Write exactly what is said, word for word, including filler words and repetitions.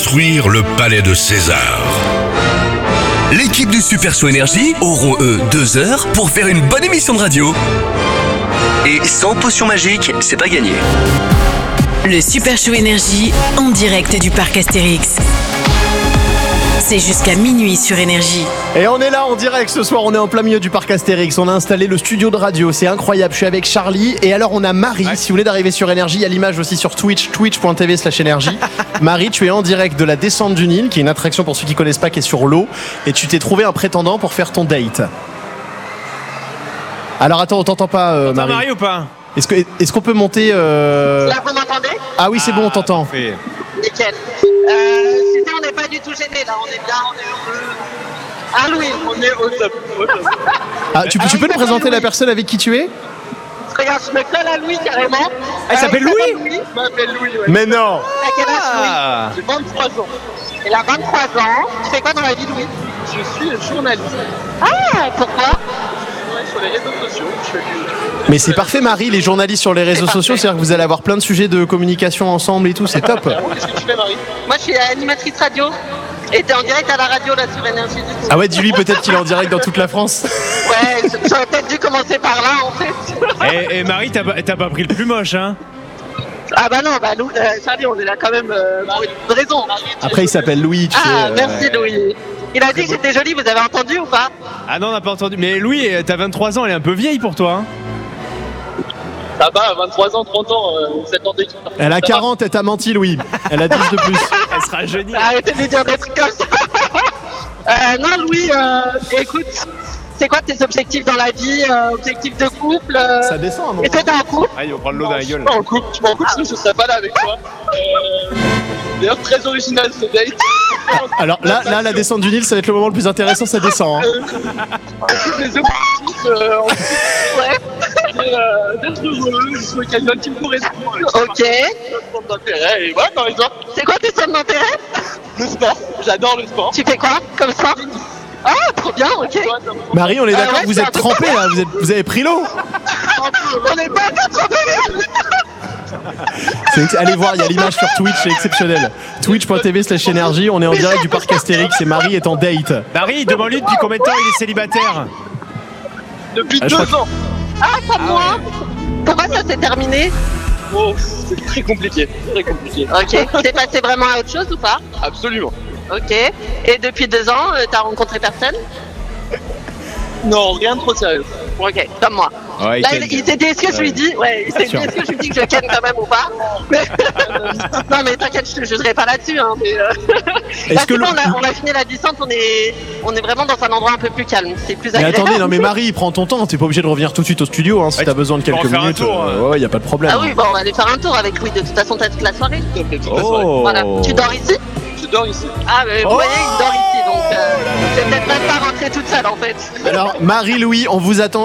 construire le palais de César. L'équipe du Super Show Énergie auront eux deux heures pour faire une bonne émission de radio. Et sans potion magique, c'est pas gagné. Le Super Show Énergie en direct du parc Astérix. C'est jusqu'à minuit sur Énergie. Et on est là en direct ce soir, on est en plein milieu du parc Astérix. On a installé le studio de radio, c'est incroyable. Je suis avec Charlie et alors on a Marie. Ouais. Si vous voulez d'arriver sur Énergie, il y a l'image aussi sur Twitch, twitch.tv slash énergie. Marie, tu es en direct de la descente du Nil, qui est une attraction pour ceux qui connaissent pas, qui est sur l'eau. Et tu t'es trouvé un prétendant pour faire ton date. Alors attends, on t'entend pas euh, Marie. Marie ou pas? Est-ce, que, est-ce qu'on peut monter euh... Là vous m'entendez? Ah oui c'est ah, bon, on t'entend. Nickel. Euh, c'était, on n'est pas du tout gêné là, on est bien, on est heureux. Ah Louis, on est au top. Au top. Ah, tu, ah, tu peux nous présenter Louis. La personne avec qui tu es? Regarde, je me colle à Louis carrément. Elle euh, s'appelle Louis, Louis Je m'appelle Louis, ouais. Mais non. T'as quel âge ah. Louis? J'ai vingt-trois ans. Elle a vingt-trois ans. Tu fais quoi dans la vie Louis? Je suis journaliste. Ah, pourquoi? Sur les réseaux sociaux, je fais du... Mais c'est parfait Marie, les journalistes sur les réseaux c'est sociaux, c'est-à-dire que vous allez avoir plein de sujets de communication ensemble et tout, c'est top. Qu'est-ce que tu fais Marie? Moi je suis animatrice radio et t'es en direct à la radio là sur Énergie. Ah ouais, dis-lui peut-être qu'il est en direct dans toute la France. Ouais, j'aurais peut-être dû commencer par là en fait. Et, et Marie, t'as, t'as pas pris le plus moche hein? Ah bah non, bah Louis, euh, Charlie, on est là quand même euh, pour une raison. Après il s'appelle Louis, tu ah, sais. Ah, merci euh... Louis. Il a dit que j'étais jolie, vous avez entendu ou pas? Ah non, on n'a pas entendu. Mais Louis, t'as vingt-trois ans, elle est un peu vieille pour toi. Hein. Ça va, vingt-trois ans, trente ans, euh, sept ans d'équipe. Elle a quarante, elle t'a menti Louis. Elle a dix de plus. Elle sera jeunie. Arrêtez de lui dire des trucs comme ça. euh, non Louis, euh, écoute, c'est quoi tes objectifs dans la vie, euh, objectifs de couple euh... Ça descend, non? Et toi t'es en couple? Ah, il va prendre l'eau dans la gueule. Je suis en couple, je m'en couple, sinon je serais pas là avec toi. Euh... D'ailleurs, très original ce date. Alors là, là, la descente du Nil, ça va être le moment le plus intéressant, ça descend. Hein. Tous les objectifs, euh, en fait, ouais. Et, euh, d'être heureux, de trouver quelqu'un qui me correspond. Ok. Centre d'intérêt, et voilà, par exemple. C'est quoi tes centres d'intérêt? Le sport, j'adore le sport. Tu fais quoi comme sport? Ah, trop bien, ok. Marie, on est d'accord, euh, ouais, vous êtes trempés là, vous, êtes, vous avez pris l'eau. On n'est pas trempés. Allez voir, il y a l'image sur Twitch, c'est exceptionnel. Twitch.tv slash énergie, on est en direct du parc Astérix et Marie est en date. Marie, demande-lui depuis combien de temps il est célibataire? Depuis ah, deux crois... ans. Ah, comme ah, moi ouais. Pourquoi ça s'est terminé? Oh, c'est très compliqué, très compliqué. Ok, t'es passé vraiment à autre chose ou pas? Absolument. Ok, et depuis deux ans, euh, t'as rencontré personne? Non, rien de trop sérieux. Ok, comme moi. Ouais, là, il, il s'est dit, est-ce que je lui dis, ouais, il s'est dit, est-ce que je lui dis que je ken quand même ou pas? Mais... non, mais t'inquiète, je te jugerai pas là-dessus. Hein, mais euh... là, que le... on, a, on a fini la descente, on est, on est vraiment dans un endroit un peu plus calme. C'est plus agréable. Mais attendez, non, mais Marie, prends ton temps. T'es pas obligé de revenir tout de suite au studio hein, si ouais, t'as besoin de quelques minutes. Tour, euh, ouais, ouais, y a pas de problème. Ah oui, bon, on va aller faire un tour avec Louis. De toute façon, t'as toute la soirée. Oh. Voilà. Tu dors ici? Je dors ici. Ah, mais vous oh voyez, il dort ici, donc euh, je vais peut-être même pas rentrer toute seule en fait. Alors, Marie-Louis, on vous attend